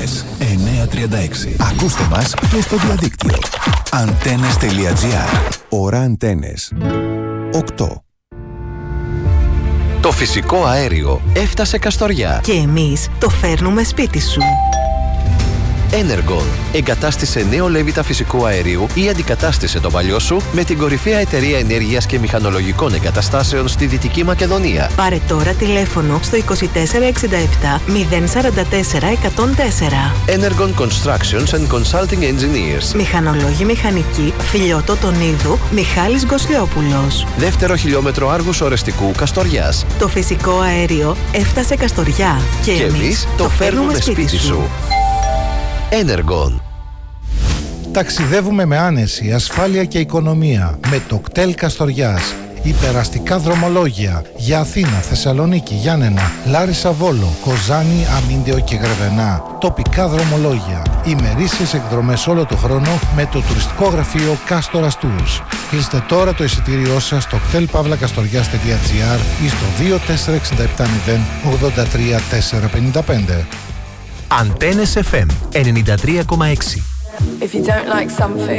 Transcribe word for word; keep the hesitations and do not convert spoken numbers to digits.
Αντένες εννιακόσια τριάντα έξι. Ακούστε μας και στο διαδίκτυο. Αντένες τελεία τζι άρ. Ώρα Αντένες. οκτώ. Το φυσικό αέριο έφτασε Καστοριά. Και εμείς το φέρνουμε σπίτι σου. Energon. Εγκατάστησε νέο λέβητα φυσικού αερίου ή αντικατάστησε το παλιό σου με την κορυφαία εταιρεία ενέργειας και μηχανολογικών εγκαταστάσεων στη Δυτική Μακεδονία. Πάρε τώρα τηλέφωνο στο είκοσι τέσσερα εξήντα επτά μηδέν σαράντα τέσσερα εκατόν τέσσερα. Energon Constructions and Consulting Engineers. Μηχανολόγοι μηχανικοί, Φιλιώτο Τονίδου, Μιχάλης Γκοσλιόπουλος. Δεύτερο χιλιόμετρο Άργους Ορεστικού Καστοριάς. Το φυσικό αέριο έφτασε Καστοριά. Και, και εμείς το φέρνουμε σπίτι σου. σου. Energon. Ταξιδεύουμε με άνεση, ασφάλεια και οικονομία με το κτέλ Καστοριάς. Υπεραστικά δρομολόγια για Αθήνα, Θεσσαλονίκη, Γιάννενα, Λάρισα, Βόλο, Κοζάνη, Αμίντεο και Γρεβενά. Τοπικά δρομολόγια. Ημερήσιες εκδρομές όλο το χρόνο με το τουριστικό γραφείο Κάστορας Tours. Κλείστε τώρα το εισιτήριό σας στο κτέλ παύλα καστοριάς τελεία τζι άρ ή στο δύο τέσσερα έξι επτά μηδέν ογδόντα τρία τετρακόσια πενήντα πέντε. Αντένες εφ εμ ενενήντα τρία κόμμα έξι. If you don't like something